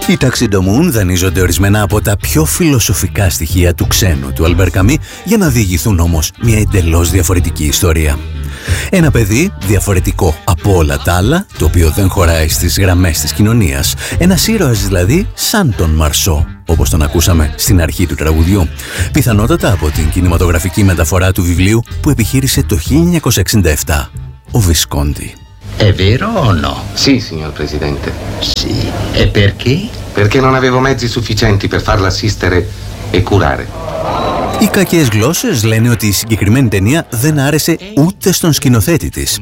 Οι ταξιντομούν δανείζονται ορισμένα από τα πιο φιλοσοφικά στοιχεία του ξένου του Αλμπέρ Καμί για να διηγηθούν όμως μια εντελώς διαφορετική ιστορία. Ένα παιδί διαφορετικό από όλα τα άλλα, το οποίο δεν χωράει στις γραμμές της κοινωνίας. Ένας ήρωας δηλαδή σαν τον Μαρσό, όπως τον ακούσαμε στην αρχή του τραγουδιού. Πιθανότατα από την κινηματογραφική μεταφορά του βιβλίου που επιχείρησε το 1967 ο Βισκόντι. È vero o no? Sì, signor Presidente. Sì. E perché? Perché non avevo mezzi sufficienti per farla assistere e curare. Οι κακές γλώσσες λένε ότι η συγκεκριμένη ταινία δεν άρεσε ούτε στον σκηνοθέτη της.